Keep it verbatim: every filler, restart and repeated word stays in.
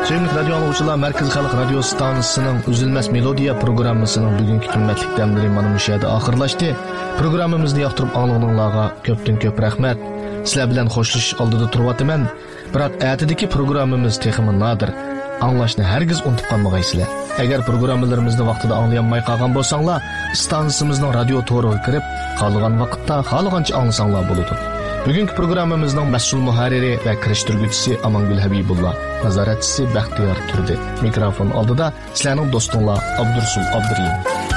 Sevimli radyo anlıqçılar, Merkez Xalq Radio Stansiyasının Üzülməz Melodiya programmasının bugünkü qimmatli dəmləri mana bu yerdə axırlaşdı. Proqramımızı yaxtırıb anlığınlarga köpdən köp rəhmət. Sizlər bilan xoşluş aldida turvatıman. Biroq ətidiki proqramımız texmi nadir. Anlaşni hergiz unutib qalmağaysizlar. Agar programmalarimizni vaqtida anglayanmay qolgan bo'lsanglar, stansiyamizning radio to'riga kirib, qolgan vaqtda xohlagancha anglasanglar bo'ladi. Bugungi programmamizning mas'ul muharriri va kirishtirguvchisi Amangul Habibullah, nazoratchisi Baxtiyor Turdi. Mikrofon oldida sizlarning do'stinglar Abdursul Abduriyim.